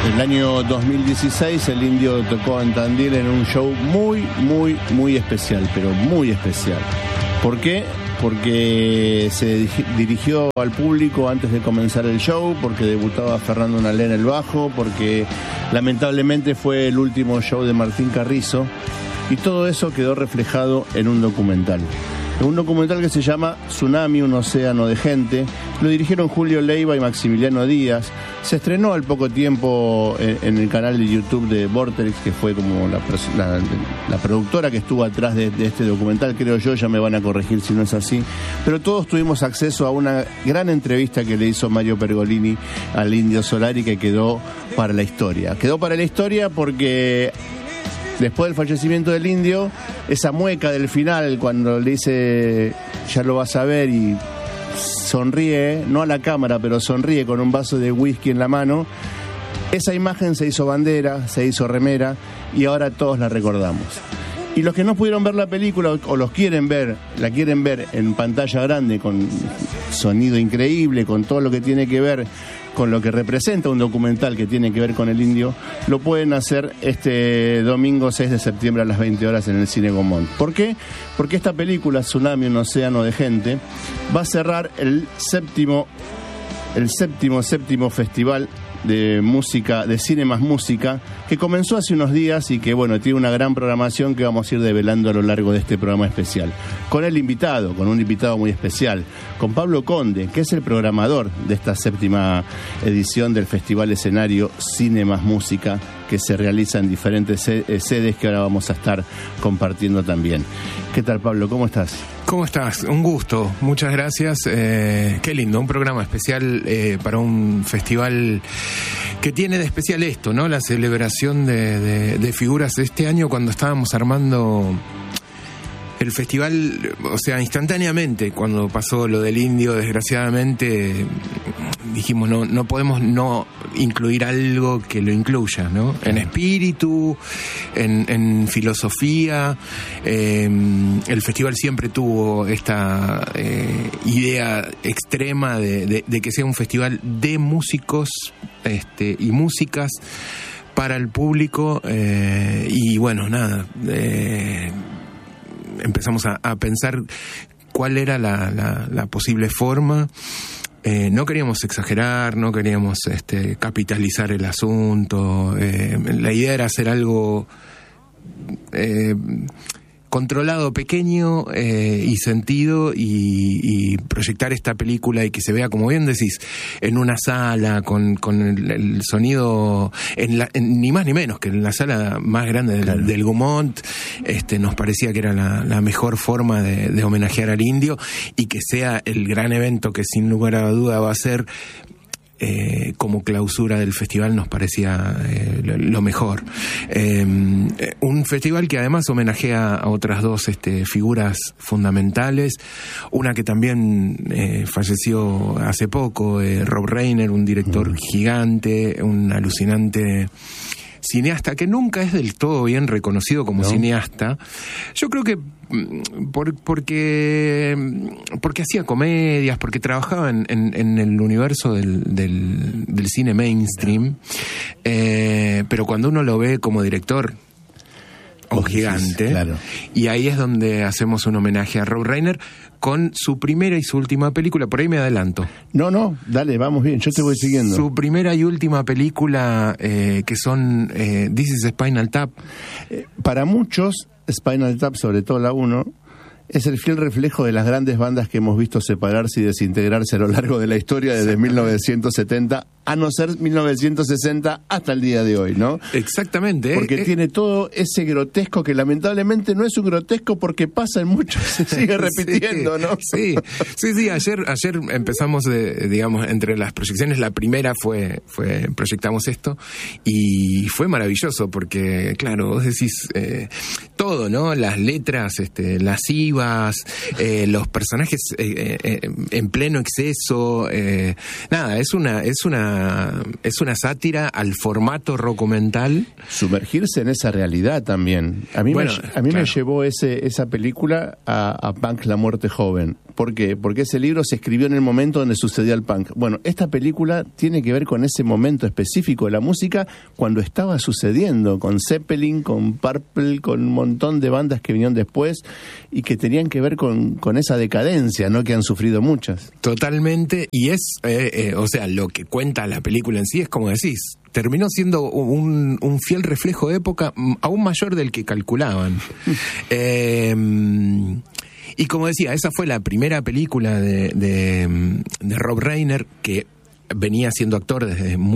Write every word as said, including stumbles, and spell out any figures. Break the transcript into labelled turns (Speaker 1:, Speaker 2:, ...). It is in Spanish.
Speaker 1: El año dos mil dieciséis el Indio tocó en Tandil en un show muy, muy, muy especial, pero muy especial. ¿Por qué? Porque se dirigió al público antes de comenzar el show, porque debutaba Fernando Nalé en el bajo, porque lamentablemente fue el último show de Martín Carrizo, y todo eso quedó reflejado en un documental. Un documental que se llama Tsunami, un océano de gente. Lo dirigieron Julio Leiva y Maximiliano Díaz. Se estrenó al poco tiempo en, en el canal de YouTube de Vorterix, que fue como la, la, la productora que estuvo atrás de, de este documental, creo yo, ya me van a corregir si no es así. Pero todos tuvimos acceso a una gran entrevista que le hizo Mario Pergolini al Indio Solari, que quedó para la historia. Quedó para la historia porque después del fallecimiento del Indio, esa mueca del final, cuando le dice, ya lo vas a ver, y sonríe, no a la cámara, pero sonríe con un vaso de whisky en la mano, esa imagen se hizo bandera, se hizo remera, y ahora todos la recordamos. Y los que no pudieron ver la película, o los quieren ver, la quieren ver en pantalla grande, con sonido increíble, con todo lo que tiene que ver con lo que representa un documental que tiene que ver con el Indio, lo pueden hacer este domingo seis de septiembre a las veinte horas en el Cine Gaumont. ¿Por qué? Porque esta película, Tsunami, un océano de gente, va a cerrar el séptimo, el séptimo, séptimo festival de música, de cine más música, que comenzó hace unos días y que, bueno, tiene una gran programación que vamos a ir develando a lo largo de este programa especial. Con el invitado, con un invitado muy especial, con Pablo Conde, que es el programador de esta séptima edición del Festival Escenario Cine más Música, que se realiza en diferentes sedes que ahora vamos a estar compartiendo también. ¿Qué tal, Pablo? ¿Cómo estás?
Speaker 2: ¿Cómo estás? Un gusto, muchas gracias. Eh, qué lindo, un programa especial eh, para un festival que tiene de especial esto, ¿no? La celebración de, de, de figuras de este año, cuando estábamos armando el festival, o sea, instantáneamente, cuando pasó lo del Indio, desgraciadamente, dijimos, no, no podemos no incluir algo que lo incluya, ¿no? En espíritu, en, en filosofía. Eh, el festival siempre tuvo esta eh, idea extrema de, de, de que sea un festival de músicos este, y músicas para el público. Eh, y bueno, nada, eh, empezamos a, a pensar cuál era la, la, la posible forma. Eh, no queríamos exagerar, no queríamos este, capitalizar el asunto. Eh, la idea era hacer algo eh, controlado, pequeño eh, y sentido, y, y proyectar esta película y que se vea, como bien decís, en una sala con, con el, el sonido, en la, en, ni más ni menos que en la sala más grande del, claro. del Gaumont. Este, nos parecía que era la, la mejor forma de, de homenajear al Indio, y que sea el gran evento que sin lugar a duda va a ser. Eh, como clausura del festival nos parecía eh, lo, lo mejor. Eh, un festival que además homenajea a otras dos este, figuras fundamentales, una que también eh, falleció hace poco, eh, Rob Reiner, un director mm. gigante, un alucinante cineasta que nunca es del todo bien reconocido como ¿no? cineasta. Yo creo que por, porque porque hacía comedias, porque trabajaba en, en, en el universo del, del, del cine mainstream, eh, pero cuando uno lo ve como director, un gigante, claro. Y ahí es donde hacemos un homenaje a Rob Reiner con su primera y su última película. Por ahí me adelanto.
Speaker 1: No, no, dale, vamos bien, yo te voy siguiendo.
Speaker 2: Su primera y última película, eh, que son eh, This is Spinal Tap.
Speaker 1: Eh, para muchos, Spinal Tap, sobre todo la uno, es el fiel reflejo de las grandes bandas que hemos visto separarse y desintegrarse a lo largo de la historia desde mil novecientos setenta, a no ser mil novecientos sesenta hasta el día de hoy, ¿no?
Speaker 2: Exactamente.
Speaker 1: Porque
Speaker 2: eh,
Speaker 1: tiene
Speaker 2: eh,
Speaker 1: todo ese grotesco que lamentablemente no es un grotesco porque pasa en muchos, se sigue repitiendo,
Speaker 2: sí,
Speaker 1: ¿no?
Speaker 2: Sí, sí, sí, ayer, ayer empezamos, de, digamos, entre las proyecciones, la primera fue, fue proyectamos esto, y fue maravilloso porque, claro, vos decís eh, todo, ¿no? Las letras, este, las ivas, eh, los personajes eh, eh, en pleno exceso, eh, nada, es una, es una una es una sátira al formato documental.
Speaker 1: Sumergirse en esa realidad también. A mí,
Speaker 2: Bueno,
Speaker 1: me, a mí
Speaker 2: claro.
Speaker 1: me llevó ese, esa película a, a Punk, La Muerte Joven. ¿Por qué? Porque ese libro se escribió en el momento donde sucedía el punk. Bueno, esta película tiene que ver con ese momento específico de la música cuando estaba sucediendo, con Zeppelin, con Purple, con un montón de bandas que vinieron después y que tenían que ver con, con esa decadencia, ¿no? Que han sufrido muchas.
Speaker 2: Totalmente, y es, eh, eh, o sea, lo que cuenta la película en sí es como decís, terminó siendo un, un fiel reflejo de época mm, aún mayor del que calculaban. eh, y como decía, esa fue la primera película de, de, de Rob Reiner, que venía siendo actor desde muy